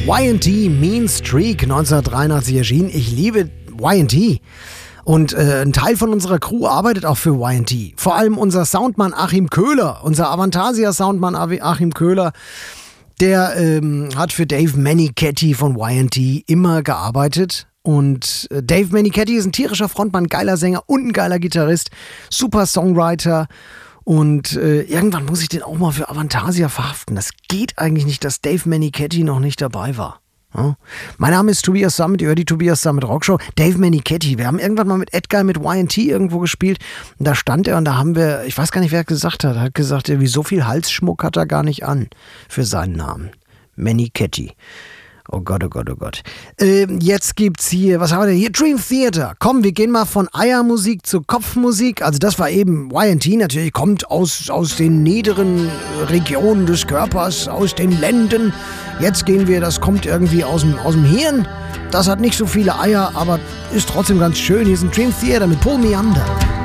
Y&T, Mean Streak, 1983 erschienen. Ich liebe Y&T. Und ein Teil von unserer Crew arbeitet auch für Y&T. Vor allem unser Soundmann Achim Köhler, unser Avantasia-Soundmann Achim Köhler, der hat für Dave Meniketti von Y&T immer gearbeitet. Und Dave Meniketti ist ein tierischer Frontmann, geiler Sänger und ein geiler Gitarrist, super Songwriter. Und irgendwann muss ich den auch mal für Avantasia verhaften. Das geht eigentlich nicht, dass Dave Meniketti noch nicht dabei war. Ja? Mein Name ist Tobias Summit, ihr hört die Tobias Summit Rockshow. Dave Meniketti, wir haben irgendwann mal mit Edgar mit Y&T irgendwo gespielt. Und da stand er und da haben wir, ich weiß gar nicht, wer gesagt hat, er hat gesagt, wie so viel Halsschmuck hat er gar nicht an für seinen Namen. Meniketti. Oh Gott, oh Gott, oh Gott. Jetzt gibt's hier, was haben wir denn hier? Dream Theater. Komm, wir gehen mal von Eiermusik zu Kopfmusik. Also das war eben Y&T natürlich, kommt aus den niederen Regionen des Körpers, aus den Lenden. Jetzt gehen wir, das kommt irgendwie aus dem Hirn. Das hat nicht so viele Eier, aber ist trotzdem ganz schön. Hier ist ein Dream Theater mit Paul Meander.